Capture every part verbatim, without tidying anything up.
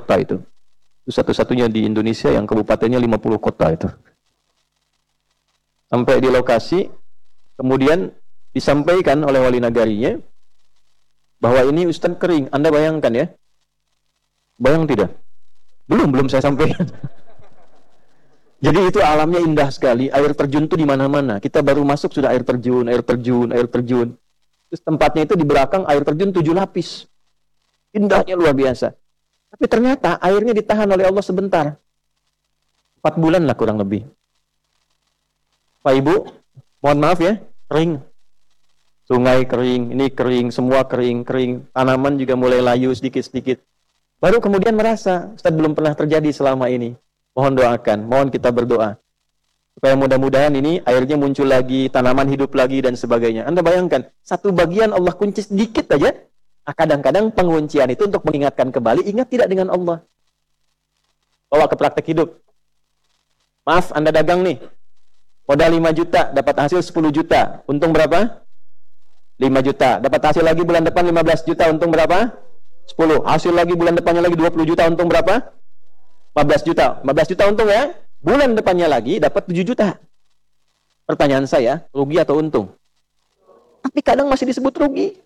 kota itu. Itu satu-satunya di Indonesia yang kabupatennya lima puluh kota itu. Sampai di lokasi, kemudian disampaikan oleh wali nagarinya bahwa ini Ustaz kering. Anda bayangkan ya. Bayang tidak? Belum, belum saya sampaikan. Jadi itu alamnya indah sekali. Air terjun itu di mana-mana. Kita baru masuk sudah air terjun, air terjun, air terjun. Terus tempatnya itu di belakang air terjun tujuh lapis. Indahnya luar biasa. Tapi ternyata airnya ditahan oleh Allah sebentar. Empat bulan lah kurang lebih. Pak Ibu, mohon maaf ya, kering. Sungai kering, ini kering, semua kering, kering. Tanaman juga mulai layu sedikit-sedikit. Baru kemudian merasa, Ustaz belum pernah terjadi selama ini. Mohon doakan, mohon kita berdoa. Supaya mudah-mudahan ini airnya muncul lagi, tanaman hidup lagi, dan sebagainya. Anda bayangkan, satu bagian Allah kunci sedikit aja. Kadang-kadang penguncian itu untuk mengingatkan kembali, ingat tidak dengan Allah. Bawa ke praktek hidup. Maaf, Anda dagang nih. Modal lima juta, dapat hasil sepuluh juta. Untung berapa? lima juta. Dapat hasil lagi bulan depan lima belas juta. Untung berapa? sepuluh. Hasil lagi bulan depannya lagi dua puluh juta. Untung berapa? lima belas juta. lima belas juta untung ya. Bulan depannya lagi dapat tujuh juta. Pertanyaan saya, rugi atau untung? Tapi kadang masih disebut rugi.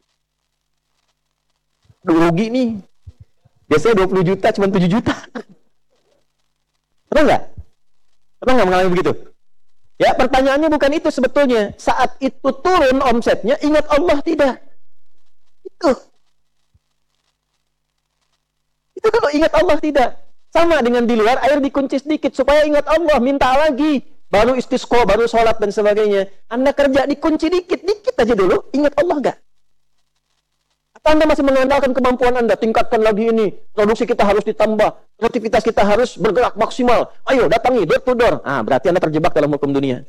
Rugi nih. Biasanya dua puluh juta, cuma tujuh juta. Pernah nggak? Pernah nggak mengalami begitu? Ya, pertanyaannya bukan itu sebetulnya. Saat itu turun omsetnya, ingat Allah tidak? Itu. Itu kalau ingat Allah tidak. Sama dengan di luar, air dikunci sedikit supaya ingat Allah, minta lagi. Baru istisqa, baru sholat dan sebagainya. Anda kerja dikunci dikit, dikit aja dulu. Ingat Allah nggak? Atau Anda masih mengandalkan kemampuan Anda, tingkatkan lagi ini, produksi kita harus ditambah, produktivitas kita harus bergerak maksimal. Ayo datangi, door to door. Ah, berarti Anda terjebak dalam hukum dunia.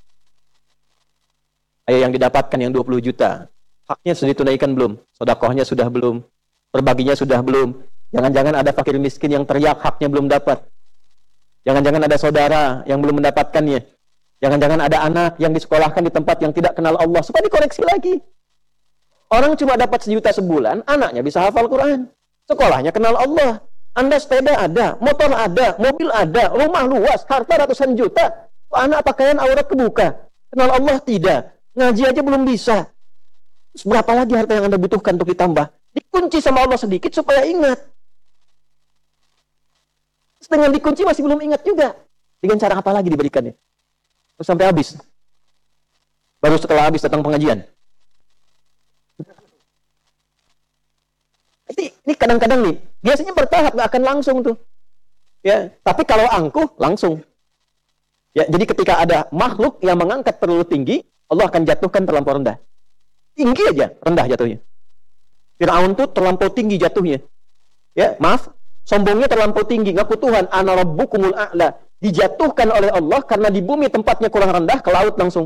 Ayo yang didapatkan yang dua puluh juta. Haknya sudah ditunaikan belum? Sedekahnya sudah belum? Berbaginya sudah belum? Jangan-jangan ada fakir miskin yang teriak haknya belum dapat. Jangan-jangan ada saudara yang belum mendapatkannya. Jangan-jangan ada anak yang disekolahkan di tempat yang tidak kenal Allah. Supaya dikoreksi lagi. Orang cuma dapat sejuta sebulan, anaknya bisa hafal Quran. Sekolahnya kenal Allah. Anda sepeda ada, motor ada, mobil ada, rumah luas, harta ratusan juta. Anak pakaian aurat kebuka. Kenal Allah tidak. Ngaji aja belum bisa. Terus berapa lagi harta yang Anda butuhkan untuk ditambah? Dikunci sama Allah sedikit supaya ingat. Terus dengan dikunci masih belum ingat juga. Dengan cara apa lagi diberikannya? Terus sampai habis. Baru setelah habis datang pengajian. Ini kadang-kadang nih, biasanya bertahap, nggak akan langsung tuh. Ya, tapi kalau angkuh, langsung. Ya, jadi ketika ada makhluk yang mengangkat terlalu tinggi, Allah akan jatuhkan terlampau rendah. Tinggi aja, rendah jatuhnya. Fir'aun tuh terlampau tinggi jatuhnya. Ya, maaf, sombongnya terlampau tinggi, ngaku Tuhan, ana rabbukumul a'la. Dijatuhkan oleh Allah karena di bumi tempatnya kurang rendah, ke laut langsung.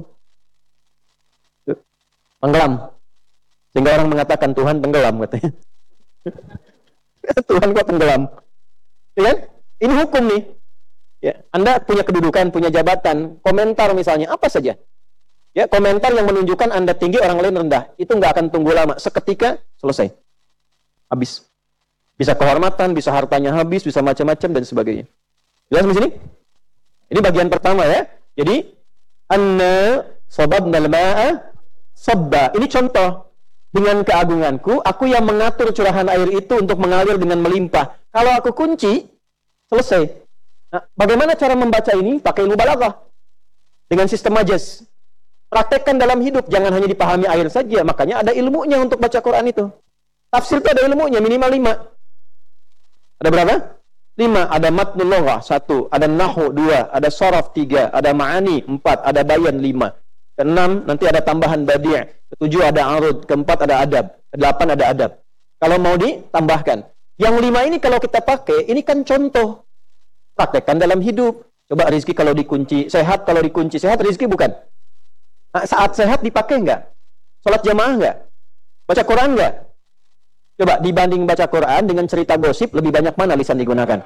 Tenggelam. Sehingga orang mengatakan Tuhan tenggelam katanya. Tuhan kok tenggelam. Ya, ini hukum nih. Ya, Anda punya kedudukan, punya jabatan, komentar misalnya apa saja. Ya, komentar yang menunjukkan Anda tinggi, orang lain rendah, itu nggak akan tunggu lama. Seketika selesai. Habis. Bisa kehormatan, bisa hartanya habis, bisa macam-macam dan sebagainya. Jelas di sini? Ini bagian pertama ya. Jadi anna sababnal ma'a sabba. Ini contoh. Dengan keagunganku, aku yang mengatur curahan air itu untuk mengalir dengan melimpah. Kalau aku kunci, selesai. Nah, bagaimana cara membaca ini? Pakai mubalaghah. Dengan sistem majaz. Praktekkan dalam hidup, jangan hanya dipahami air saja. Makanya ada ilmunya untuk baca Quran itu. Tafsir itu ada ilmunya, minimal lima. Ada berapa? Lima. Ada matnul loghah, satu. Ada nahu, dua. Ada sharaf, tiga. Ada ma'ani, empat. Ada bayan, lima. Keenam, nanti ada tambahan badi'. Ketujuh ada arud. Keempat ada adab. Kedelapan ada adab. Kalau mau ditambahkan. Yang lima ini kalau kita pakai, ini kan contoh. Praktekkan dalam hidup. Coba rizki kalau dikunci. Sehat kalau dikunci. Sehat rizki bukan? Nah, saat sehat dipakai nggak? Sholat jamaah nggak? Baca Quran nggak? Coba dibanding baca Quran dengan cerita gosip, lebih banyak mana lisan digunakan?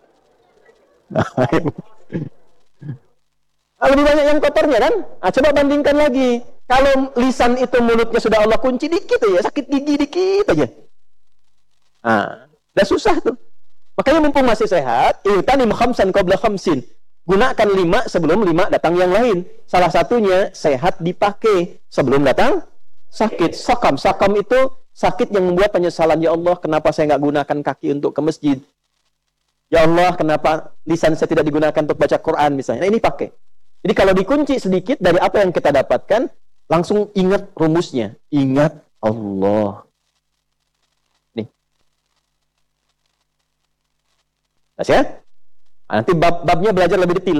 Nah, lebih banyak yang kotornya kan? Nah, coba bandingkan lagi. Kalau lisan itu mulutnya sudah Allah kunci dikit aja, sakit gigi dikit aja. Nah, udah susah tuh. Makanya mumpung masih sehat, ihtanim khamsan qabla khamsin. Gunakan lima sebelum lima datang yang lain. Salah satunya sehat dipakai sebelum datang sakit. Sakam, sakam itu sakit yang membuat penyesalan. Ya Allah, kenapa saya nggak gunakan kaki untuk ke masjid? Ya Allah, kenapa lisan saya tidak digunakan untuk baca Quran misalnya? Nah, ini pakai. Jadi kalau dikunci sedikit dari apa yang kita dapatkan, langsung ingat rumusnya. Ingat Allah. Nih. Nah, ya? Nanti bab-babnya belajar lebih detail.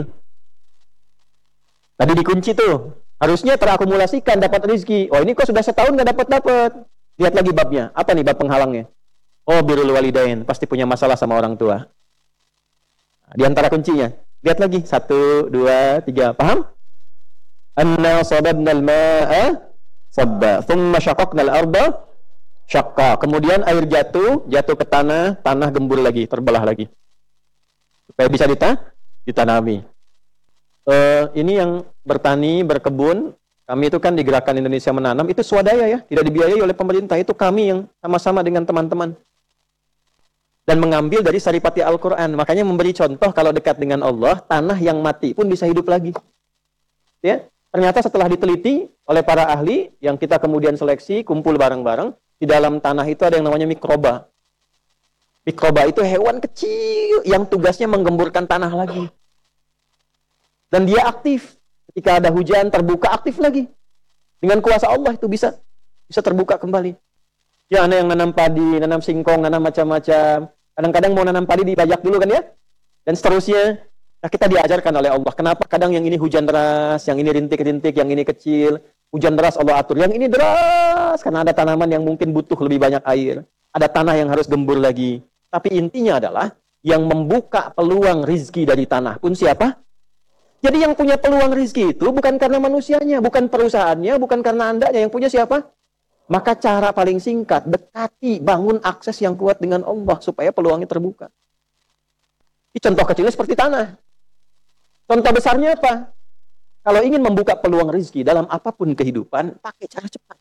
Tadi dikunci tuh. Harusnya terakumulasikan dapat rezeki. Oh, ini kok sudah setahun nggak dapat-dapat. Lihat lagi babnya. Apa nih bab penghalangnya? Oh, birrul walidain. Pasti punya masalah sama orang tua. Di antara kuncinya. Lihat lagi. Satu, dua, tiga. Paham? Anna sababna al-ma'a sabba. Thumma syaqaqna al-arda syaqqa. Kemudian air jatuh, jatuh ke tanah, tanah gembur lagi, terbelah lagi. Supaya bisa dita ditanami. Uh, ini yang bertani, berkebun, kami itu kan di Gerakan Indonesia Menanam, itu swadaya ya, tidak dibiayai oleh pemerintah, itu kami yang sama-sama dengan teman-teman. Dan mengambil dari Saripati Al-Quran, makanya memberi contoh kalau dekat dengan Allah, tanah yang mati pun bisa hidup lagi. Ya, ternyata setelah diteliti oleh para ahli, yang kita kemudian seleksi, kumpul bareng-bareng, di dalam tanah itu ada yang namanya mikroba. Mikroba itu hewan kecil yang tugasnya menggemburkan tanah lagi. Dan dia aktif. Ketika ada hujan, terbuka, aktif lagi. Dengan kuasa Allah itu bisa bisa terbuka kembali. Ya, ada yang nanam padi, nanam singkong, nanam macam-macam. Kadang-kadang mau nanam padi dibajak dulu kan ya? Dan seterusnya. Nah, kita diajarkan oleh Allah. Kenapa kadang yang ini hujan deras, yang ini rintik-rintik, yang ini kecil. Hujan deras Allah atur. Yang ini deras, karena ada tanaman yang mungkin butuh lebih banyak air. Ada tanah yang harus gembur lagi. Tapi intinya adalah, yang membuka peluang rizki dari tanah pun siapa? Jadi yang punya peluang rizki itu bukan karena manusianya, bukan perusahaannya, bukan karena andanya. Yang punya siapa? Maka cara paling singkat, dekati, bangun akses yang kuat dengan Allah supaya peluangnya terbuka. Ini contoh kecilnya seperti tanah. Contoh besarnya apa? Kalau ingin membuka peluang rizki dalam apapun kehidupan, pakai cara cepat.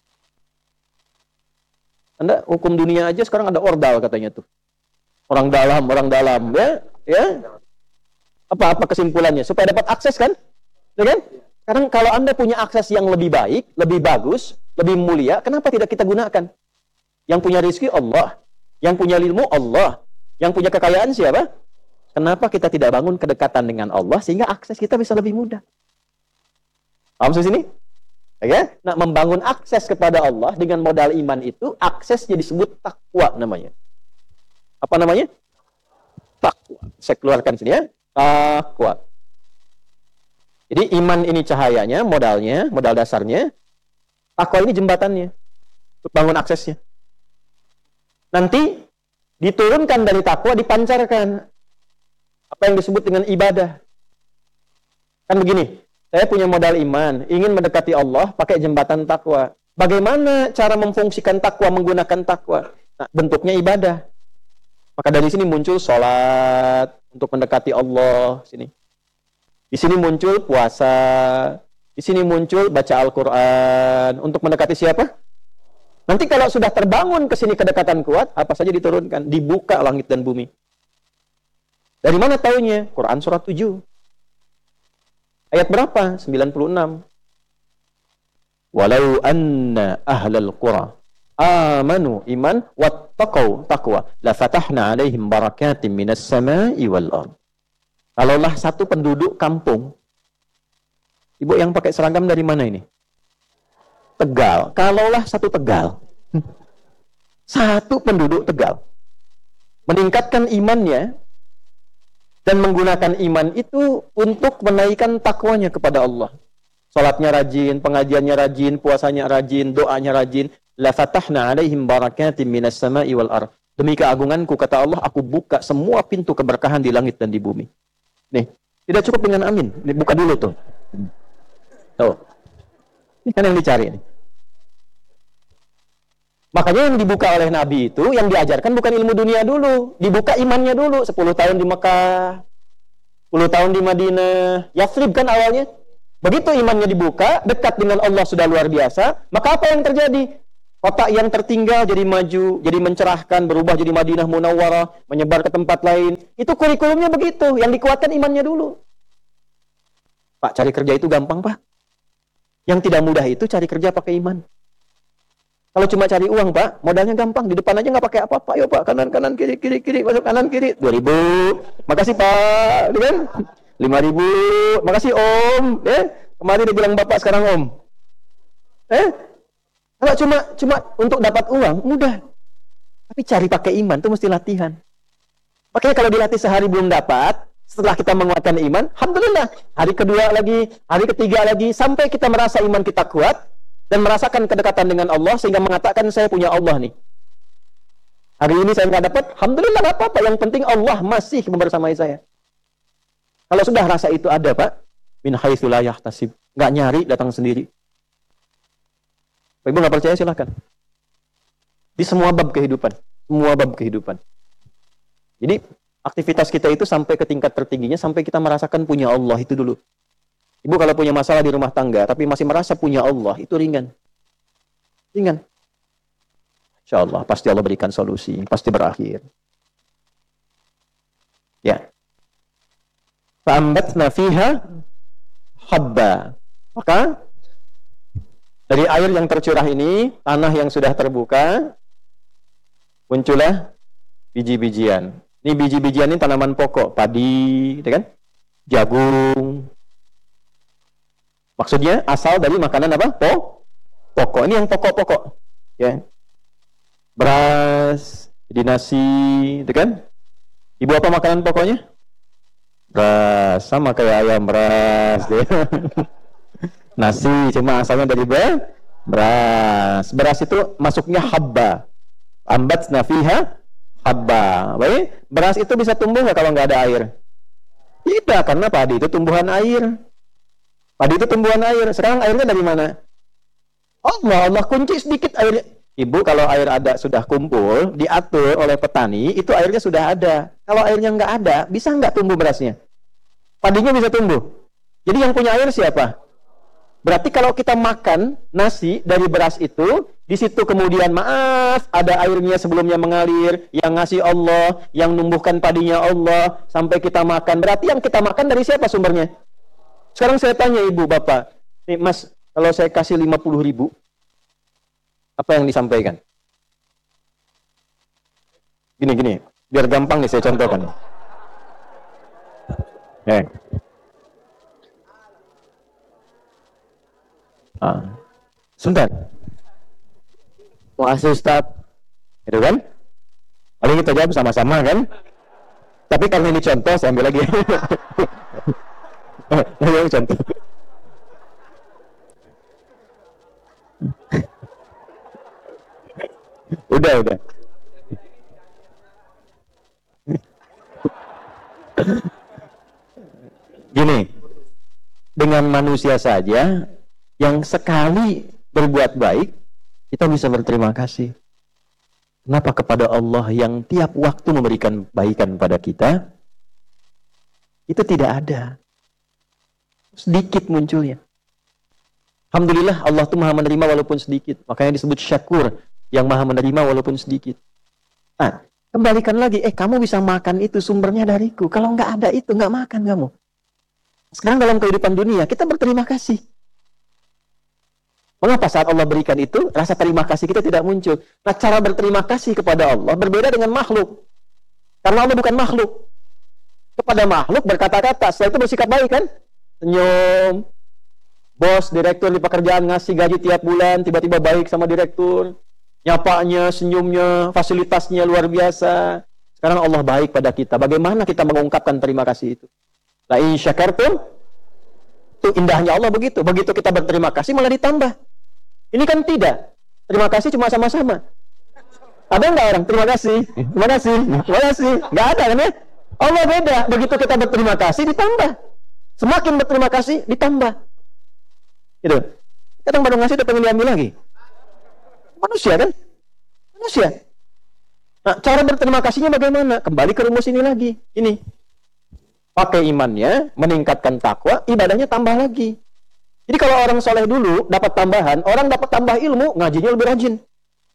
Anda hukum dunia aja sekarang ada ordal katanya tuh. Orang dalam, orang dalam, ya, ya. Apa-apa kesimpulannya? Supaya dapat akses kan? Ya kan? Sekarang kalau Anda punya akses yang lebih baik, lebih bagus, lebih mulia, kenapa tidak kita gunakan? Yang punya rezeki Allah, yang punya ilmu Allah, yang punya kekayaan siapa? Kenapa kita tidak bangun kedekatan dengan Allah sehingga akses kita bisa lebih mudah? Paham sampai sini? Ya, nah, membangun akses kepada Allah dengan modal iman itu, aksesnya disebut takwa namanya. Apa namanya? Takwa. Saya keluarkan sini ya. Takwa. Jadi iman ini cahayanya, modalnya, modal dasarnya. Takwa ini jembatannya untuk bangun aksesnya. Nanti diturunkan dari takwa, dipancarkan apa yang disebut dengan ibadah. Kan begini, saya punya modal iman, ingin mendekati Allah pakai jembatan takwa. Bagaimana cara memfungsikan takwa, menggunakan takwa? Nah, bentuknya ibadah. Maka dari sini muncul sholat untuk mendekati Allah. Sini. Di sini muncul puasa. Di sini muncul baca Al-Quran. Untuk mendekati siapa? Nanti kalau sudah terbangun ke sini kedekatan kuat, apa saja diturunkan? Dibuka langit dan bumi. Dari mana taunya? Quran surat tujuh. Ayat berapa? sembilan puluh enam. Walau anna ahlal qura amanu iman wattaqau taqwa la fatahna alaihim barakatim minas sama'i wal ard. Kalaulah satu penduduk kampung. Ibu yang pakai seragam dari mana ini? Tegal. Kalaulah satu Tegal. Satu penduduk Tegal meningkatkan imannya dan menggunakan iman itu untuk menaikkan takwanya kepada Allah. Salatnya rajin, pengajiannya rajin, puasanya rajin, doanya rajin. La fatahna alaihim barakatim minas sama'i wal ard. Demi keagunganku, kata Allah, aku buka semua pintu keberkahan di langit dan di bumi. Nih, tidak cukup dengan amin. Nih, buka dulu tuh. Tuh. Ini kan yang dicari nih. Makanya yang dibuka oleh Nabi itu, yang diajarkan bukan ilmu dunia dulu. Dibuka imannya dulu. sepuluh tahun di Mekah, sepuluh tahun di Madinah. Yathrib kan awalnya. Begitu imannya dibuka, dekat dengan Allah sudah luar biasa. Maka apa yang terjadi? Kota yang tertinggal jadi maju, jadi mencerahkan, berubah jadi Madinah Munawwarah, menyebar ke tempat lain. Itu kurikulumnya begitu, yang dikuatkan imannya dulu. Pak, cari kerja itu gampang, Pak. Yang tidak mudah itu cari kerja pakai iman. Kalau cuma cari uang, Pak, modalnya gampang. Di depan aja nggak pakai apa-apa. Ayo, Pak, kanan, kanan, kiri, kiri, kiri, masuk kanan, kiri. dua ribu. Makasih, Pak. Kan? lima ribu. Makasih, Om. Eh, kemarin dia bilang Bapak, sekarang Om. Eh? Kalau cuma cuma untuk dapat uang, mudah. Tapi cari pakai iman, itu mesti latihan. Makanya kalau dilatih sehari belum dapat, setelah kita menguatkan iman, alhamdulillah. Hari kedua lagi, hari ketiga lagi, sampai kita merasa iman kita kuat, dan merasakan kedekatan dengan Allah, sehingga mengatakan saya punya Allah nih. Hari ini saya nggak dapat, alhamdulillah nggak apa-apa. Yang penting Allah masih membersamai saya. Kalau sudah rasa itu ada, Pak, min haitsu la yahtasib, nggak nyari, datang sendiri. Ibu nggak percaya silahkan. Di semua bab kehidupan, semua bab kehidupan. Jadi aktivitas kita itu sampai ke tingkat tertingginya, sampai kita merasakan punya Allah itu dulu. Ibu kalau punya masalah di rumah tangga, tapi masih merasa punya Allah, itu ringan. Ringan. Insya Allah, pasti Allah berikan solusi, pasti berakhir. Ya. Fa'ambatna fiha habba. Maka dari air yang tercurah ini, tanah yang sudah terbuka, muncullah biji-bijian. Ini biji-bijian ini tanaman pokok, padi, gitu kan? Jagung. Maksudnya asal dari makanan apa? Po? Pokok. Ini yang pokok-pokok. Ya. Beras, jadi nasi, gitu kan? Ibu apa makanan pokoknya? Beras, sama kayak ayam beras. Nasi, cuma asalnya dari beras. Beras itu masuknya habba. Ambatna fiha habba. Baik, beras itu bisa tumbuh nggak kalau nggak ada air? Tidak, karena padi itu tumbuhan air. Padi itu tumbuhan air. Sekarang airnya dari mana? Allah, Allah kunci sedikit airnya. Ibu, kalau air ada sudah kumpul, diatur oleh petani, itu airnya sudah ada. Kalau airnya nggak ada, bisa nggak tumbuh berasnya? Padinya bisa tumbuh. Jadi yang punya air siapa? Berarti kalau kita makan nasi dari beras itu, di situ kemudian maaf, ada airnya sebelumnya mengalir, yang ngasih Allah, yang numbuhkan padinya Allah, sampai kita makan. Berarti yang kita makan dari siapa sumbernya? Sekarang saya tanya ibu, bapak, nih mas, kalau saya kasih lima puluh ribu, apa yang disampaikan? Gini-gini, biar gampang nih saya contohkan. Eh. Ah. Sebentar. Makasih Ustaz. Itu kan? Paling kita jawab sama-sama kan? Tapi karena ini contoh, saya ambil lagi. Ini contoh. Udah, udah. Gini, dengan manusia saja yang sekali berbuat baik, kita bisa berterima kasih. Kenapa kepada Allah yang tiap waktu memberikan kebaikan pada kita, itu tidak ada. Sedikit munculnya. Alhamdulillah, Allah itu maha menerima walaupun sedikit. Makanya disebut syakur, yang maha menerima walaupun sedikit. Nah, kembalikan lagi, eh kamu bisa makan itu sumbernya dariku. Kalau nggak ada itu, nggak makan kamu. Sekarang dalam kehidupan dunia, kita berterima kasih. Mengapa saat Allah berikan itu, rasa terima kasih kita tidak muncul? Nah, cara berterima kasih kepada Allah berbeda dengan makhluk. Karena Allah bukan makhluk. Kepada makhluk berkata-kata, setelah itu bersikap baik kan? Senyum. Bos, direktur di pekerjaan ngasih gaji tiap bulan, tiba-tiba baik sama direktur. Nyapanya, senyumnya, fasilitasnya luar biasa. Sekarang Allah baik pada kita. Bagaimana kita mengungkapkan terima kasih itu? La in syakartum, itu indahnya Allah begitu. Begitu kita berterima kasih malah ditambah. Ini kan tidak. Terima kasih cuma sama-sama. Ada nggak orang? Terima kasih. Terima kasih. Terima kasih. Nggak ada kan ya? Allah beda. Begitu kita berterima kasih ditambah. Semakin berterima kasih ditambah. Gitu. Kadang baru ngasih udah pengen diambil lagi. Manusia kan? Manusia. Nah, cara berterima kasihnya bagaimana? Kembali ke rumus ini lagi. Ini. Pakai imannya, meningkatkan takwa, ibadahnya tambah lagi. Jadi kalau orang soleh dulu dapat tambahan, orang dapat tambah ilmu, ngajinya lebih rajin.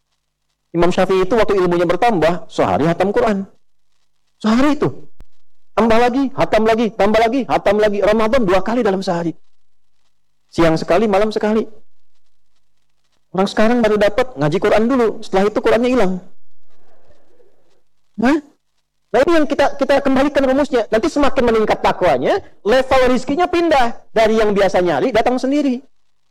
Imam Syafi'i itu waktu ilmunya bertambah, sehari hatam Quran. Sehari itu. Tambah lagi, hatam lagi, tambah lagi, hatam lagi. Ramadan dua kali dalam sehari. Siang sekali, malam sekali. Orang sekarang baru dapat ngaji Quran dulu, setelah itu Qurannya hilang. Hah? Nah ini yang kita kita kembalikan rumusnya. Nanti semakin meningkat takwanya, level rizkinya pindah. Dari yang biasa nyari, datang sendiri.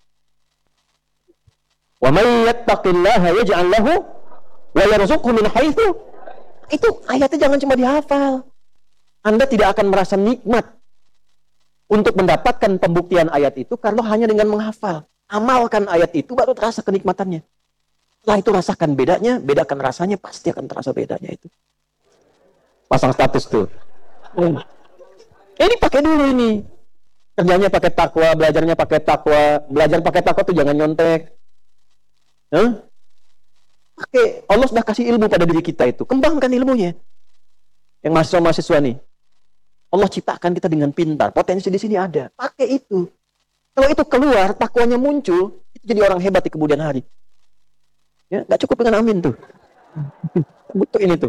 Wa may yattaqillaha yaj'al lahu wa yarzuqhu min haitsu. Itu ayatnya jangan cuma dihafal. Anda tidak akan merasa nikmat untuk mendapatkan pembuktian ayat itu kalau hanya dengan menghafal. Amalkan ayat itu baru terasa kenikmatannya. Setelah itu rasakan bedanya, bedakan rasanya, pasti akan terasa bedanya itu. Pasang status tuh. Hmm. Ini pakai dulu ini. Kerjanya pakai takwa, belajarnya pakai takwa. Belajar pakai takwa tuh jangan nyontek. Huh? Pakai, Allah sudah kasih ilmu pada diri kita itu. Kembangkan ilmunya. Yang mahasiswa-mahasiswa nih. Allah ciptakan kita dengan pintar. Potensi di sini ada. Pakai itu. Kalau itu keluar, takwanya muncul, itu jadi orang hebat di kemudian hari. Ya, nggak cukup dengan amin tuh. Butuh ini tuh.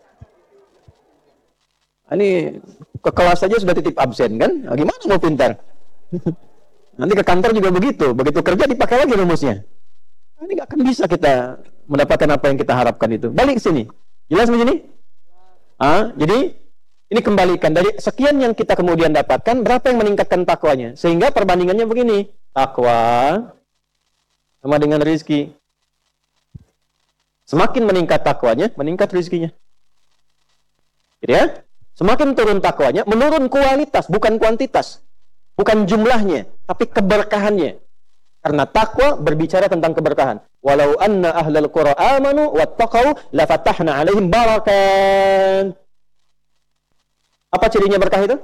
Ini ke kelas saja sudah titip absen kan? Nah, gimana mau pintar? Nanti ke kantor juga begitu. Begitu kerja dipakai lagi rumusnya. Ini nggak akan bisa kita mendapatkan apa yang kita harapkan itu. Balik ke sini. Jelas begini? Ah, jadi ini kembalikan dari sekian yang kita kemudian dapatkan, berapa yang meningkatkan takwanya? Sehingga perbandingannya begini. Takwa sama dengan rizki. Semakin meningkat takwanya, meningkat rizkinya. Gitu ya? Semakin turun takwanya, menurun kualitas, bukan kuantitas. Bukan jumlahnya, tapi keberkahannya. Karena takwa berbicara tentang keberkahan. Walau anna ahlal qura amanu wattaqau la fatahna alaihim barakat. Apa cirinya berkah itu?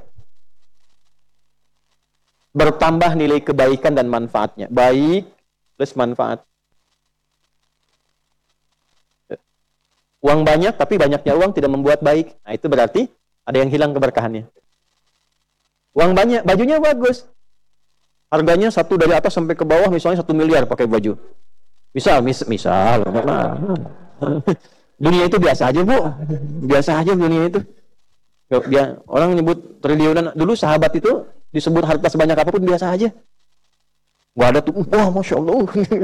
Bertambah nilai kebaikan dan manfaatnya. Baik plus manfaat. Uang banyak, tapi banyaknya uang tidak membuat baik. Nah, itu berarti ada yang hilang keberkahannya. Uang banyak, bajunya bagus. Harganya satu dari atas sampai ke bawah, misalnya satu miliar pakai baju. Misal, mis misal. Dunia itu biasa aja, Bu. Biasa aja dunia itu. Dia, orang nyebut triliunan. Dulu sahabat itu disebut harta sebanyak apapun biasa aja. Gak ada tuh, wah Masya Allah.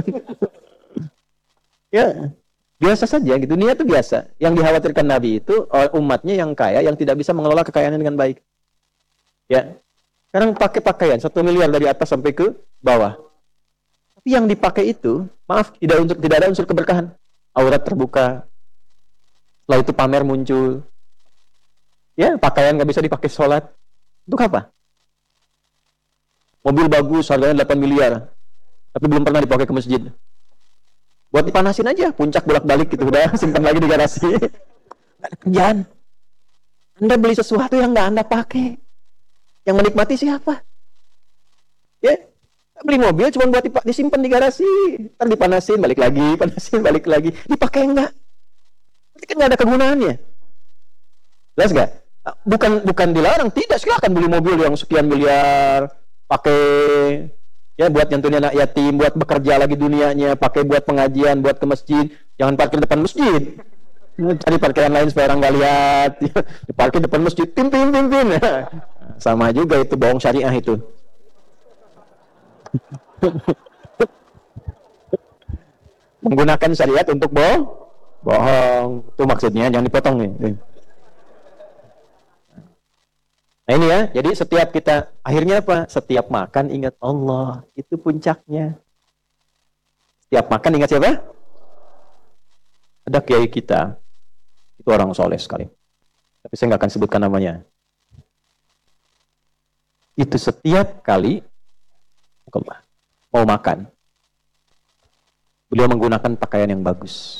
Ya, biasa saja gitu. Dunia itu biasa. Yang dikhawatirkan Nabi itu umatnya yang kaya, yang tidak bisa mengelola kekayaannya dengan baik. Ya, sekarang pakai pakaian satu miliar dari atas sampai ke bawah. Tapi yang dipakai itu, maaf, tidak unsur, tidak ada unsur keberkahan. Aurat terbuka. Setelah itu pamer muncul. Ya, pakaian nggak bisa dipakai sholat. Untuk apa? Mobil bagus, harganya delapan miliar. Tapi belum pernah dipakai ke masjid. Buat dipanasin aja, puncak bolak-balik gitu. Udah, simpan lagi di garasi. Nggak ada kerjaan. Anda beli sesuatu yang nggak Anda pakai. Yang menikmati siapa? Ya, beli mobil cuma buat disimpan di garasi. Ntar dipanasin, balik lagi, panasin, balik lagi. Dipakai enggak? Berarti kan nggak ada kegunaannya. Jelas nggak? Bukan bukan dilarang, tidak, silakan beli mobil yang sekian miliar, pakai ya buat nyentuhin anak yatim, buat bekerja lagi dunianya, pakai buat pengajian, buat ke masjid. Jangan parkir depan masjid. Cari parkiran lain supaya orang nggak lihat. Diparkir depan masjid, pim pim pim pim. Sama juga itu bohong syariah itu. Menggunakan syariat untuk bohong, bohong. Itu maksudnya, jangan dipotong nih. Nah ini ya, jadi setiap kita akhirnya apa? Setiap makan ingat Allah, itu puncaknya. Setiap makan ingat siapa? Ada kiai kita, itu orang soleh sekali. Tapi saya nggak akan sebutkan namanya. Itu setiap kali mau makan, beliau menggunakan pakaian yang bagus.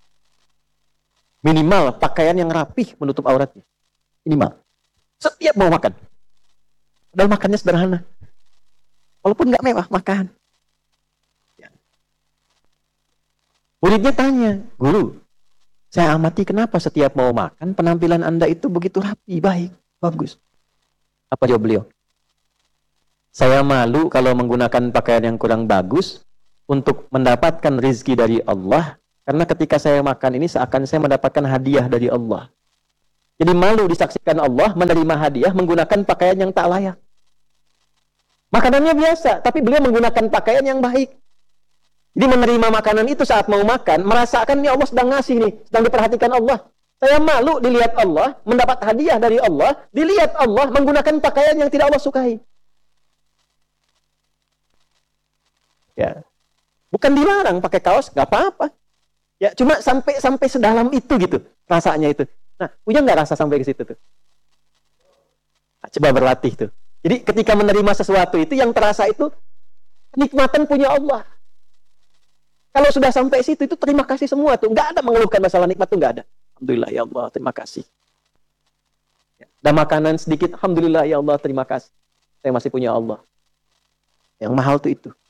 Minimal pakaian yang rapih menutup auratnya. Minimal. Setiap mau makan. Padahal makannya sederhana. Walaupun nggak mewah, makan. Ya. Muridnya tanya, guru, saya amati kenapa setiap mau makan, penampilan Anda itu begitu rapi, baik, bagus. Apa jawab beliau? Saya malu kalau menggunakan pakaian yang kurang bagus untuk mendapatkan rizki dari Allah, Karena ketika saya makan ini seakan saya mendapatkan hadiah dari Allah. Jadi malu disaksikan Allah menerima hadiah menggunakan pakaian yang tak layak. Makanannya biasa, tapi beliau menggunakan pakaian yang baik. Jadi menerima makanan itu saat mau makan, merasakan ini Allah sedang ngasih nih, sedang diperhatikan Allah. Saya malu dilihat Allah, mendapat hadiah dari Allah, dilihat Allah menggunakan pakaian yang tidak Allah sukai. Ya, bukan dilarang pakai kaos, nggak apa-apa. Ya, cuma sampai sampai sedalam itu gitu rasanya itu. Nah, punya nggak rasa sampai ke situ tuh? Nah, coba berlatih tuh. Jadi ketika menerima sesuatu itu yang terasa itu kenikmatan punya Allah. Kalau sudah sampai situ itu terima kasih semua tuh, nggak ada mengeluhkan masalah nikmat tuh, nggak ada. Alhamdulillah ya Allah, terima kasih. Dan makanan sedikit, alhamdulillah ya Allah, terima kasih. Saya masih punya Allah. Yang mahal tuh itu.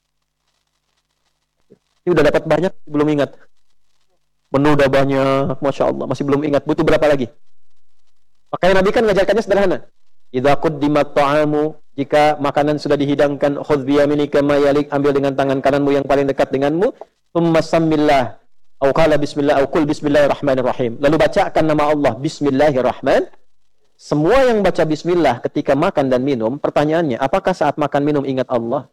Ini udah dapat banyak, belum ingat. Menu udah banyak, Masya Allah, masih belum ingat. Butuh berapa lagi? Makanya Nabi kan ngajarkannya sederhana. Idza quddimat ta'amu, jika makanan sudah dihidangkan, khudh biyaminika ma yalik, ambil dengan tangan kananmu yang paling dekat denganmu, tsumma sammillah, au qala bismillah, au qul bismillahirrahmanirrahim. Lalu bacakan nama Allah, bismillahirrahman. Semua yang baca bismillah ketika makan dan minum, pertanyaannya, apakah saat makan minum ingat Allah?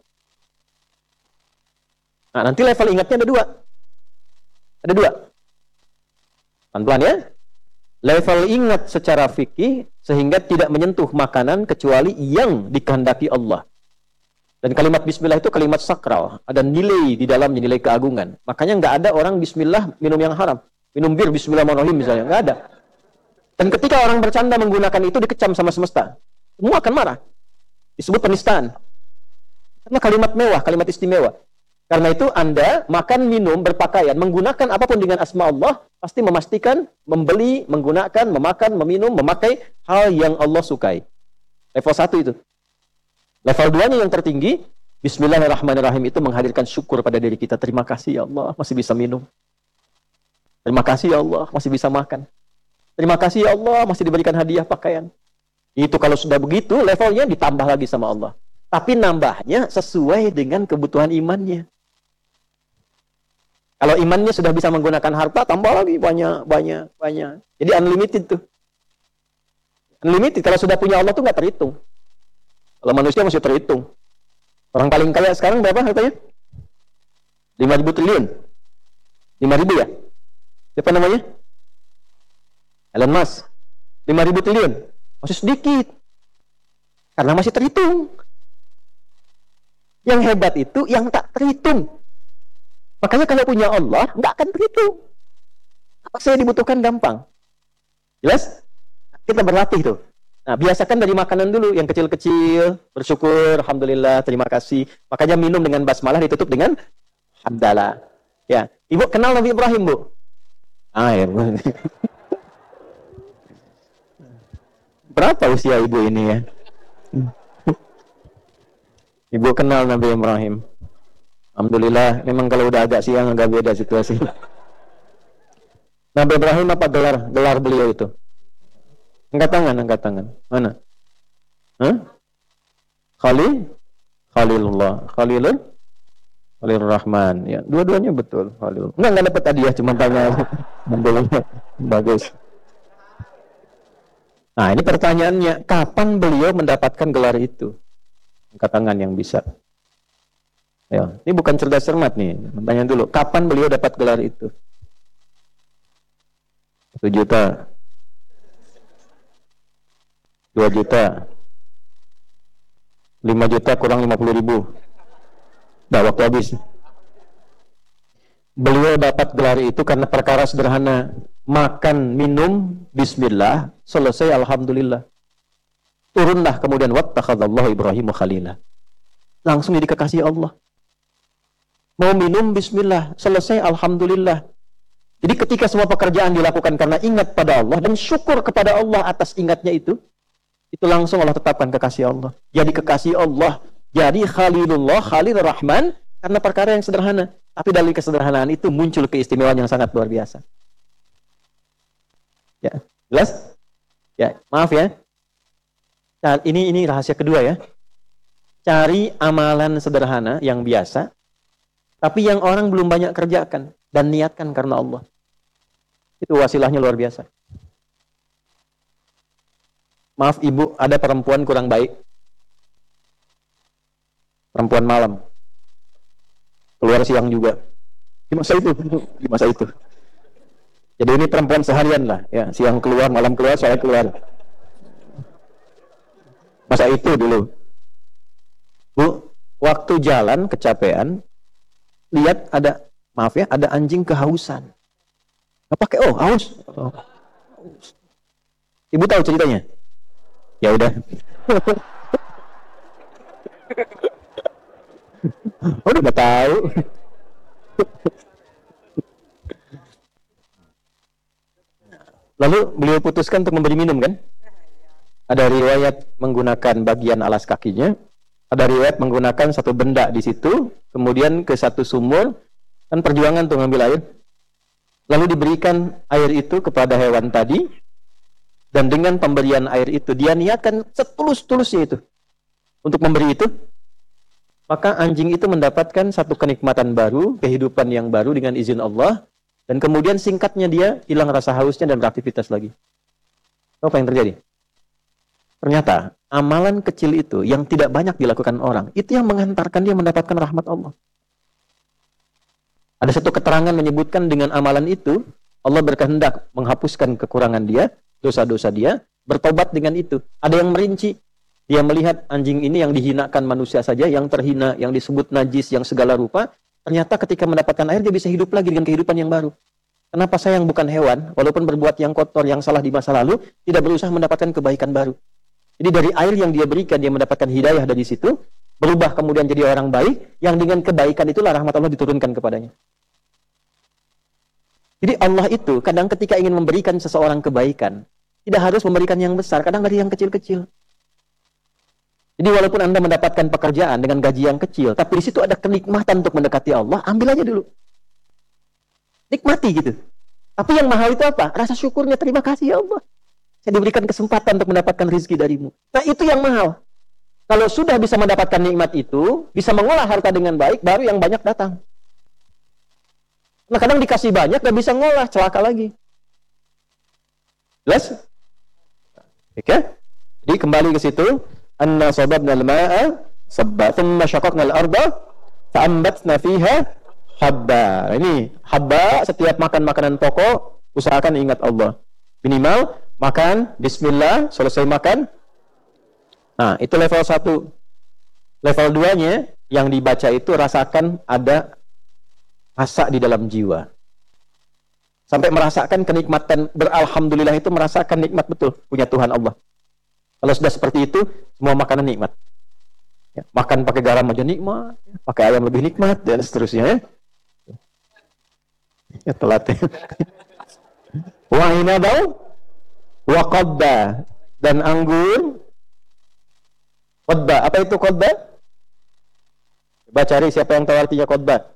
Nah, nanti level ingatnya ada dua. Ada dua. Pelan-pelan ya. Level ingat secara fikih sehingga tidak menyentuh makanan kecuali yang dikehendaki Allah. Dan kalimat bismillah itu kalimat sakral. Ada nilai di dalamnya, nilai keagungan. Makanya nggak ada orang bismillah minum yang haram. Minum bir bismillahirrahmanirrahim misalnya. Nggak ada. Dan ketika orang bercanda menggunakan itu dikecam sama semesta. Semua akan marah. Disebut penistaan. Karena kalimat mewah, kalimat istimewa. Karena itu Anda makan, minum, berpakaian, menggunakan apapun dengan asma Allah, pasti memastikan membeli, menggunakan, memakan, meminum, memakai hal yang Allah sukai. Level satu itu. Level dua nya yang tertinggi, bismillahirrahmanirrahim, itu menghadirkan syukur pada diri kita. Terima kasih ya Allah, masih bisa minum. Terima kasih ya Allah, masih bisa makan. Terima kasih ya Allah, masih diberikan hadiah pakaian. Itu kalau sudah begitu, levelnya ditambah lagi sama Allah. Tapi nambahnya sesuai dengan kebutuhan imannya. Kalau imannya sudah bisa menggunakan harta, tambah lagi banyak, banyak, banyak. Jadi unlimited tuh. Unlimited, kalau sudah punya Allah tuh nggak terhitung. Kalau manusia masih terhitung. Orang paling kaya sekarang berapa hartanya? lima ribu triliun. lima ribu ya? Siapa namanya? Elon Musk. lima ribu triliun. Masih sedikit. Karena masih terhitung. Yang hebat itu yang tak terhitung. Makanya kalau punya Allah, nggak akan terhitung. Apa saya dibutuhkan gampang. Jelas? Kita berlatih tuh. Nah, biasakan dari makanan dulu, yang kecil-kecil, bersyukur, alhamdulillah, terima kasih. Makanya minum dengan basmalah ditutup dengan hamdalah. Ya, Ibu kenal Nabi Ibrahim, Bu? Ah, ya. Berapa usia Ibu ini ya? Ibu kenal Nabi Ibrahim. Alhamdulillah, memang kalau udah agak siang agak beda situasi. Nabi Ibrahim apa gelar gelar beliau itu? Angkat tangan, angkat tangan. Mana? Hah? Khalil? Khalilullah. Khalilun? Khalilur Rahman. Ya, dua-duanya betul. Khalil. Enggak enggak dapat hadiah, cuma tanya. Alhamdulillah. Bagus. Nah, ini pertanyaannya, kapan beliau mendapatkan gelar itu? Angkat tangan yang bisa. Ya, ini bukan cerdas cermat nih. Tanya dulu, kapan beliau dapat gelar itu? Satu juta. Dua juta. Lima juta kurang lima puluh ribu. Dah waktu habis. Beliau dapat gelar itu karena perkara sederhana. Makan, minum, bismillah, selesai alhamdulillah. Turunlah kemudian wattakhadallahu Ibrahim khalila. Langsung jadi kekasih Allah. Mau minum bismillah, selesai alhamdulillah. Jadi ketika semua pekerjaan dilakukan karena ingat pada Allah dan syukur kepada Allah atas ingatnya itu, itu langsung Allah tetapkan kekasih Allah. Jadi kekasih Allah, jadi Khalilullah, Khalil Rahman karena perkara yang sederhana. Tapi dari kesederhanaan itu muncul keistimewaan yang sangat luar biasa. Ya, jelas? Ya, maaf ya. Nah, ini ini rahasia kedua ya. Cari amalan sederhana yang biasa, tapi yang orang belum banyak kerjakan. dan niatkan karena Allah. Itu wasilahnya luar biasa. Maaf ibu, ada perempuan kurang baik. Perempuan malam. Keluar siang juga. Di masa itu, di masa itu. Jadi ini perempuan seharian lah, ya, siang keluar, malam keluar, sore keluar. Masa itu dulu. Bu, waktu jalan kecapean, lihat ada, maaf ya, ada anjing kehausan. Nggak pakai, oh haus. Oh. Ibu tahu ceritanya? Ya udah. Oh, udah nggak tahu. Lalu beliau putuskan untuk memberi minum kan? Ada riwayat menggunakan bagian alas kakinya, ada riwayat menggunakan satu benda di situ, kemudian ke satu sumur, kan perjuangan untuk ngambil air. Lalu diberikan air itu kepada hewan tadi, dan dengan pemberian air itu, dia niatkan setulus-tulusnya itu untuk memberi itu, maka anjing itu mendapatkan satu kenikmatan baru, kehidupan yang baru dengan izin Allah, dan kemudian singkatnya dia hilang rasa hausnya dan beraktivitas lagi. Apa yang terjadi? Ternyata amalan kecil itu yang tidak banyak dilakukan orang, itu yang menghantarkan dia mendapatkan rahmat Allah. Ada satu keterangan menyebutkan dengan amalan itu, Allah berkehendak menghapuskan kekurangan dia, dosa-dosa dia, bertobat dengan itu. Ada yang merinci, dia melihat anjing ini yang dihinakan manusia saja, yang terhina, yang disebut najis, yang segala rupa, ternyata ketika mendapatkan air, dia bisa hidup lagi dengan kehidupan yang baru. Kenapa saya yang bukan hewan, walaupun berbuat yang kotor, yang salah di masa lalu, tidak berusaha mendapatkan kebaikan baru? Jadi dari air yang dia berikan, dia mendapatkan hidayah dari situ, berubah kemudian jadi orang baik, yang dengan kebaikan itulah rahmat Allah diturunkan kepadanya. Jadi Allah itu kadang ketika ingin memberikan seseorang kebaikan, tidak harus memberikan yang besar, kadang dari yang kecil-kecil. Jadi walaupun Anda mendapatkan pekerjaan dengan gaji yang kecil, tapi di situ ada kenikmatan untuk mendekati Allah, ambil aja dulu. Nikmati gitu. Tapi yang mahal itu apa? Rasa syukurnya, terima kasih ya Allah. Saya diberikan kesempatan untuk mendapatkan rezeki darimu. Nah itu yang mahal. Kalau sudah bisa mendapatkan nikmat itu, bisa mengolah harta dengan baik, baru yang banyak datang. Nah kadang dikasih banyak, gak bisa ngolah, celaka lagi. Jelas? Oke? Okay? Jadi kembali ke situ. Anna sababna al-ma'a sabba thumma syaqaqna al-arda fa'ambatna fiha habba. Ini habba, setiap makan makanan pokok usahakan ingat Allah. Minimal makan bismillah, selesai makan. Nah, itu level satu. Level dua-nya yang dibaca itu rasakan ada rasa di dalam jiwa. Sampai merasakan kenikmatan, beralhamdulillah itu merasakan nikmat betul punya Tuhan Allah. Kalau sudah seperti itu, semua makanan nikmat. Ya, makan pakai garam aja nikmat, pakai ayam lebih nikmat, dan seterusnya. Ya, ya telat ya. Wa inabau wa qadda, dan anggur. Qadda, apa itu qadda? Coba cari siapa yang tahu artinya qadda.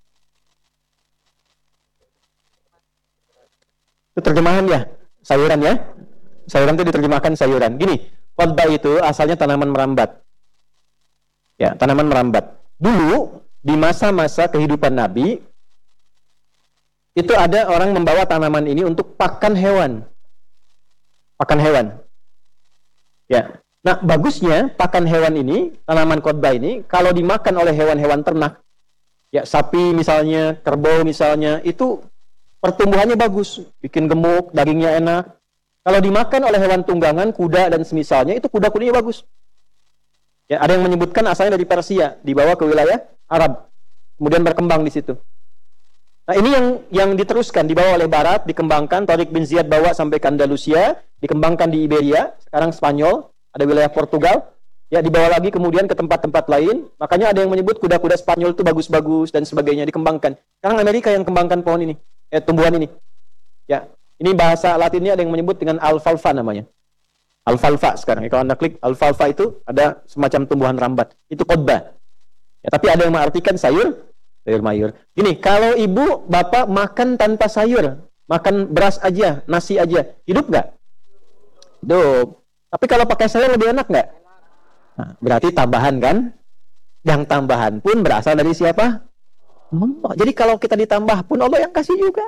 Itu terjemahan ya, sayuran ya. Sayuran itu diterjemahkan sayuran. Gini, qadba itu asalnya tanaman merambat. Ya, tanaman merambat. Dulu di masa-masa kehidupan Nabi itu ada orang membawa tanaman ini untuk pakan hewan. Pakan hewan. Ya. Nah, bagusnya pakan hewan ini, tanaman qadba ini kalau dimakan oleh hewan-hewan ternak, ya sapi misalnya, kerbau misalnya, itu pertumbuhannya bagus, bikin gemuk, dagingnya enak. Kalau dimakan oleh hewan tunggangan, kuda dan semisalnya, itu kuda-kudanya bagus. Ya, ada yang menyebutkan asalnya dari Persia, dibawa ke wilayah Arab, kemudian berkembang di situ. Nah, ini yang yang diteruskan, dibawa oleh Barat, dikembangkan. Tariq bin Ziyad bawa sampai ke Andalusia, dikembangkan di Iberia, sekarang Spanyol, ada wilayah Portugal. Ya, dibawa lagi kemudian ke tempat-tempat lain. Makanya ada yang menyebut kuda-kuda Spanyol itu bagus-bagus dan sebagainya, dikembangkan. Sekarang Amerika yang kembangkan pohon ini. Eh, tumbuhan ini. Ya, ini bahasa Latinnya ada yang menyebut dengan alfalfa namanya. Alfalfa sekarang. Ya, kalau Anda klik alfalfa itu ada semacam tumbuhan rambat. Itu qadba. Ya, tapi ada yang mengartikan sayur, sayur mayur. Gini, kalau ibu, bapak makan tanpa sayur, makan beras aja, nasi aja, hidup nggak? Hidup. Tapi kalau pakai sayur lebih enak nggak? Nah, berarti tambahan kan? Yang tambahan pun berasal dari siapa? Allah. Jadi kalau kita ditambah pun Allah yang kasih juga.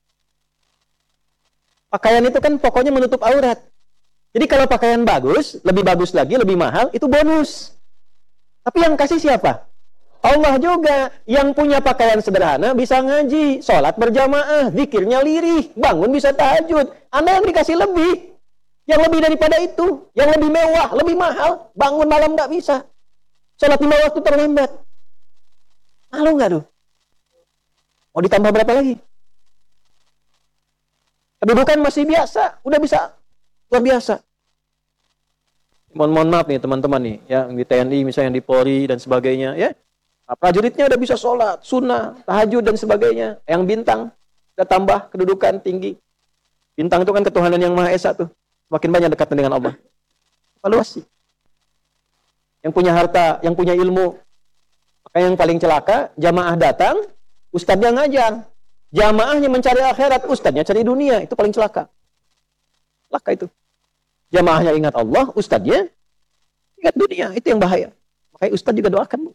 Pakaian itu kan pokoknya menutup aurat. Jadi kalau pakaian bagus, lebih bagus lagi, lebih mahal, itu bonus. Tapi yang kasih siapa? Allah juga. Yang punya pakaian sederhana bisa ngaji, sholat berjamaah, zikirnya lirih, bangun bisa tahajud. Anda yang dikasih lebih. Yang lebih daripada itu. Yang lebih mewah, lebih mahal. Bangun malam nggak bisa. Sholat lima waktu terlambat. Malu nggak tuh? Mau ditambah berapa lagi? Kedudukan masih biasa, udah bisa luar biasa. Mohon, mohon maaf nih teman-teman nih, ya di T N I misalnya, yang di Polri dan sebagainya, ya. Nah, prajuritnya udah bisa sholat, sunnah, tahajud dan sebagainya. Yang bintang udah tambah kedudukan tinggi. Bintang itu kan ketuhanan yang Maha Esa tuh. Semakin banyak dekat dengan Allah. Evaluasi. Yang punya harta, yang punya ilmu. Maka yang paling celaka, jamaah datang, ustadznya ngajar. Jamaahnya mencari akhirat, ustadznya cari dunia. Itu paling celaka. Celaka itu. Jamaahnya ingat Allah, ustadznya ingat dunia. Itu yang bahaya. Makanya ustadz juga doakan.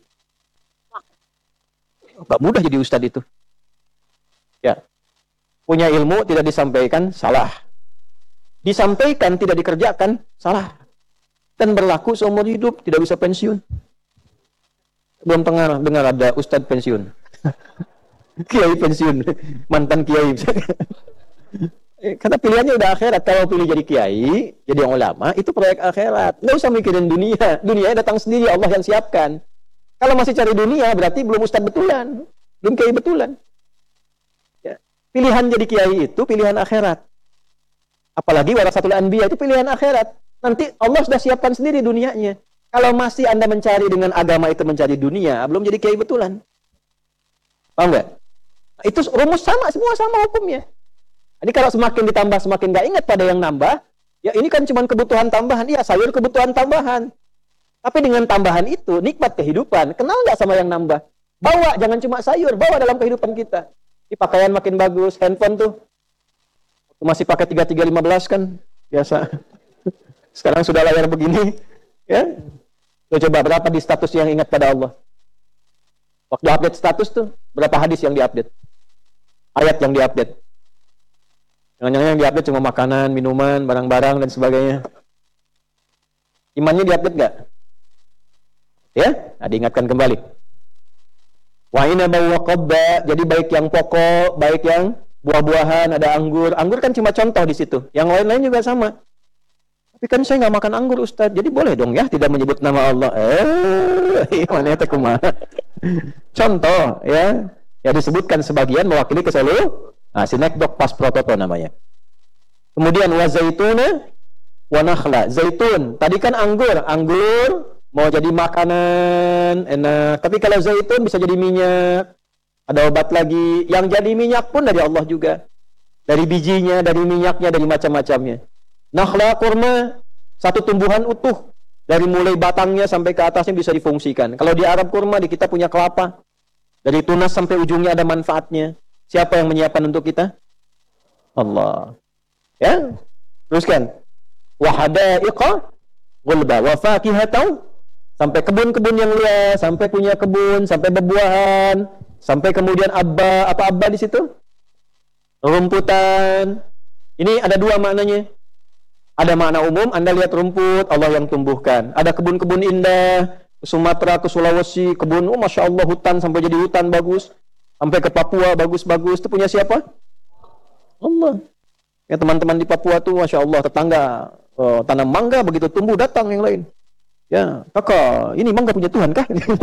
Gak mudah jadi ustadz itu. Ya. Punya ilmu tidak disampaikan, salah. Disampaikan tidak dikerjakan, salah. Dan berlaku seumur hidup, tidak bisa pensiun. Belum pernah dengar ada ustadz pensiun. Kiai pensiun, mantan kiai. Karena pilihannya udah akhirat. Kalau pilih jadi kiai, jadi ulama, itu proyek akhirat. Nggak usah mikirin dunia. Dunia datang sendiri, Allah yang siapkan. Kalau masih cari dunia, berarti belum ustadz betulan. Belum kiai betulan. Ya. Pilihan jadi kiai itu pilihan akhirat. Apalagi warasatul anbiya itu pilihan akhirat. Nanti Allah sudah siapkan sendiri dunianya. Kalau masih Anda mencari dengan agama itu mencari dunia, belum jadi kiai betulan. Paham nggak? Nah, itu rumus sama, semua sama hukumnya. Jadi kalau semakin ditambah, semakin nggak ingat pada yang nambah, ya ini kan cuma kebutuhan tambahan. Iya, sayur kebutuhan tambahan. Tapi dengan tambahan itu, nikmat kehidupan. Kenal nggak sama yang nambah? Bawa, jangan cuma sayur, bawa dalam kehidupan kita. Di pakaian makin bagus, handphone tuh. Masih pakai tiga tiga lima belas kan, biasa. Sekarang sudah layar begini, ya. Loh, coba berapa di status yang ingat pada Allah? Waktu update status tuh, berapa hadis yang diupdate? Ayat yang diupdate. Jangan-jangan yang diupdate cuma makanan, minuman, barang-barang, dan sebagainya. Imannya diupdate nggak? Ya? Nah, diingatkan kembali. Wa inaba wa qabba, jadi baik yang pokok, baik yang buah-buahan, ada anggur. Anggur kan cuma contoh di situ. Yang lain-lain juga sama. Tapi kan saya nggak makan anggur, Ustaz. Jadi boleh dong ya tidak menyebut nama Allah. Eh, mana itu kemana? Contoh ya, ya disebutkan sebagian mewakili keseluruhan. Nah, sinekdok pas prototo namanya. Kemudian wa zaituna wa nakhla. Zaitun, tadi kan anggur, anggur mau jadi makanan enak. Tapi kalau zaitun bisa jadi minyak. Ada obat lagi. Yang jadi minyak pun dari Allah juga. Dari bijinya, dari minyaknya, dari macam-macamnya. Nakhla kurma, satu tumbuhan utuh. Dari mulai batangnya sampai ke atasnya bisa difungsikan. Kalau di Arab kurma, di kita punya kelapa. Dari tunas sampai ujungnya ada manfaatnya. Siapa yang menyiapkan untuk kita? Allah. Ya, teruskan. Wa hadaiqa ghulba wa fakihatan, sampai kebun-kebun yang luas, sampai punya kebun, sampai berbuahan, sampai kemudian abba, apa abba di situ? Rumputan. Ini ada dua maknanya. Ada makna umum, Anda lihat rumput, Allah yang tumbuhkan. Ada kebun-kebun indah, ke Sumatera, ke Sulawesi, kebun, oh Masya Allah, hutan, sampai jadi hutan bagus. Sampai ke Papua, bagus-bagus. Itu punya siapa? Allah. Ya teman-teman di Papua tuh, Masya Allah, tetangga oh, tanam mangga, begitu tumbuh, datang yang lain. Ya, kakak, ini mangga punya Tuhan kah?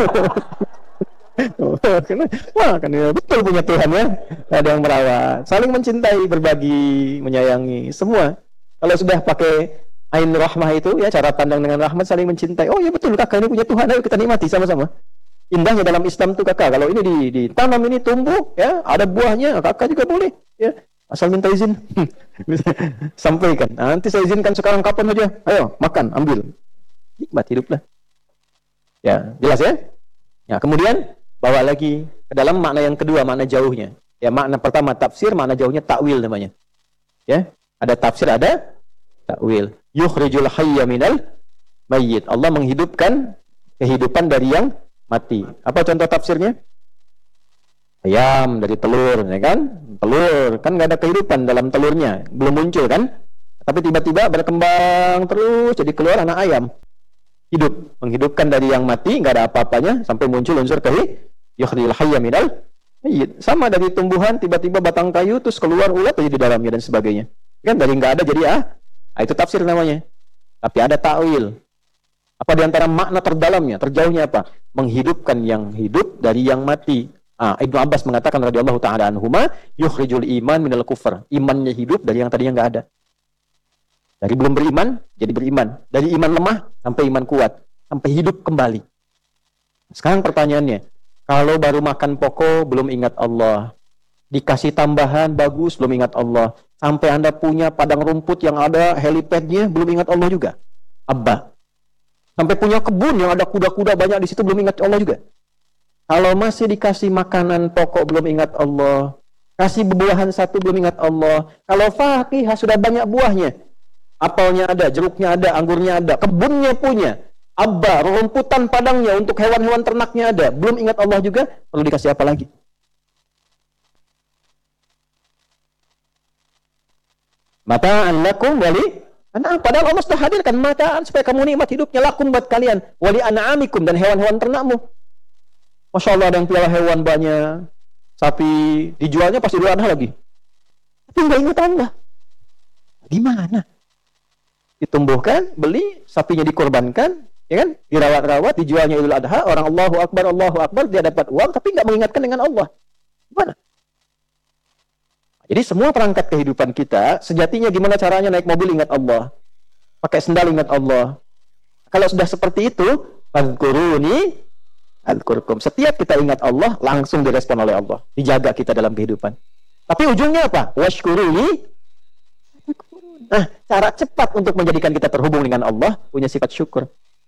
Wah, kan ya, betul punya Tuhan ya. Ada yang merawat, saling mencintai, berbagi, menyayangi, semua. Kalau sudah pakai ain rahmah itu, ya cara pandang dengan rahmat, saling mencintai. Oh ya betul, kakak ini punya Tuhan, ayo kita nikmati sama-sama. Indahnya dalam Islam tuh kakak, kalau ini ditanam, ini tumbuh, ya ada buahnya, kakak juga boleh, ya asal minta izin. Sampaikan, nah, nanti saya izinkan sekarang kapan saja, ayo makan, ambil, nikmat hiduplah. Ya jelas ya. Ya kemudian bawa lagi ke dalam makna yang kedua, makna jauhnya. Ya makna pertama tafsir, makna jauhnya takwil namanya. Ya ada tafsir, ada takwil. Yukhrijul hayya minal mayyit. Allah menghidupkan kehidupan dari yang mati. Apa contoh tafsirnya? Ayam dari telur, ya kan? Telur, kan nggak ada kehidupan dalam telurnya, belum muncul kan? Tapi tiba-tiba berkembang terus, jadi keluar anak ayam. Hidup, menghidupkan dari yang mati, nggak ada apa-apanya, sampai muncul unsur kehi, yukhrijul hayya minal mayyit. Sama dari tumbuhan, tiba-tiba batang kayu, terus keluar ulat aja di dalamnya dan sebagainya. Kan dari nggak ada jadi ah, nah, itu tafsir namanya. Tapi ada ta'wil. Apa diantara makna terdalamnya, terjauhnya apa? Menghidupkan yang hidup dari yang mati. Ah, Ibnu Abbas mengatakan radhiyallahu ta'ala anhuma, yukhrijul iman minal kufr. Imannya hidup dari yang tadinya nggak ada. Dari belum beriman, jadi beriman. Dari iman lemah, sampai iman kuat. Sampai hidup kembali. Sekarang pertanyaannya, kalau baru makan pokok, belum ingat Allah. Dikasih tambahan, bagus, belum ingat Allah. Sampai Anda punya padang rumput yang ada helipadnya, belum ingat Allah juga. Abba. Sampai punya kebun yang ada kuda-kuda banyak di situ, belum ingat Allah juga. Kalau masih dikasih makanan pokok belum ingat Allah, kasih buah-buahan satu belum ingat Allah. Kalau fakihah sudah banyak buahnya, apelnya ada, jeruknya ada, anggurnya ada, kebunnya punya, abba, rumputan padangnya untuk hewan-hewan ternaknya ada, belum ingat Allah juga, perlu dikasih apa lagi? Mata'an lakum wali an'am. Padahal Allah sudah hadirkan mata'an supaya kamu nikmat hidupnya, lakum buat kalian, wali an'amikum, dan hewan-hewan ternakmu. Masya Allah, ada yang piara hewan banyak, sapi dijualnya pasti Idul Adha lagi, tapi nggak ingat Allah. Gimana? Ditumbuhkan, beli, sapinya dikorbankan, ya kan? Dirawat-rawat, dijualnya Idul Adha, orang Allahu Akbar, Allahu Akbar, dia dapat uang, tapi nggak mengingatkan dengan Allah. Gimana? Jadi semua perangkat kehidupan kita, sejatinya gimana caranya naik mobil ingat Allah, pakai sendal ingat Allah. Kalau sudah seperti itu, fadhkuruni adkurkum. Setiap kita ingat Allah, langsung direspon oleh Allah. Dijaga kita dalam kehidupan. Tapi ujungnya apa? Washkuruni. Nah, cara cepat untuk menjadikan kita terhubung dengan Allah, punya sifat syukur.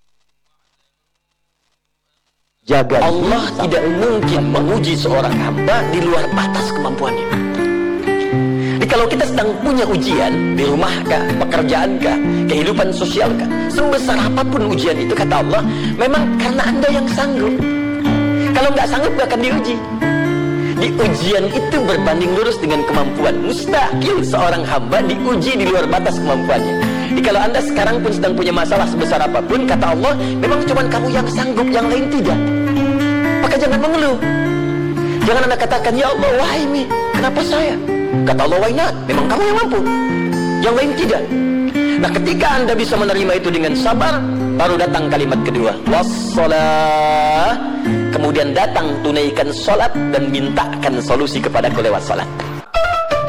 Jaga. Allah tidak mungkin menguji seorang hamba di luar batas kemampuannya. Jadi kalau kita sedang punya ujian, di rumah kah, pekerjaan kah, kehidupan sosial kah, sebesar apapun ujian itu, kata Allah, memang karena Anda yang sanggup. Kalau nggak sanggup, nggak akan diuji. Di ujian itu berbanding lurus dengan kemampuan. Mustahil seorang hamba diuji di luar batas kemampuannya. Jadi kalau Anda sekarang pun sedang punya masalah sebesar apapun, kata Allah, memang cuma kamu yang sanggup, yang lain tidak. Maka jangan mengeluh. Jangan Anda katakan, ya Allah, why me? Kenapa saya? Kata Allah, why not? Memang kamu yang mampu, yang lain tidak. Nah, ketika Anda bisa menerima itu dengan sabar, baru datang kalimat kedua, wassalah. Kemudian datang tunaikan sholat dan mintakan solusi kepadaku lewat sholat.